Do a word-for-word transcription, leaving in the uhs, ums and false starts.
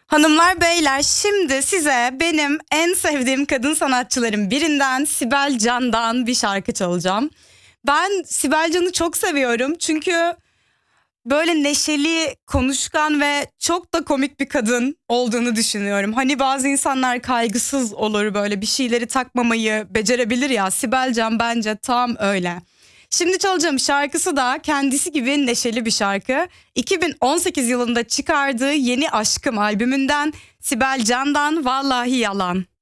Hanımlar beyler, şimdi size benim en sevdiğim kadın sanatçıların birinden, Sibel Can'dan bir şarkı çalacağım. Ben Sibel Can'ı çok seviyorum çünkü böyle neşeli, konuşkan ve çok da komik bir kadın olduğunu düşünüyorum. Hani bazı insanlar kaygısız olur, böyle bir şeyleri takmamayı becerebilir ya, Sibel Can bence tam öyle. Şimdi çalacağım şarkısı da kendisi gibi neşeli bir şarkı. iki bin on sekiz yılında çıkardığı Yeni Aşkım albümünden, Sibel Can'dan Vallahi Yalan.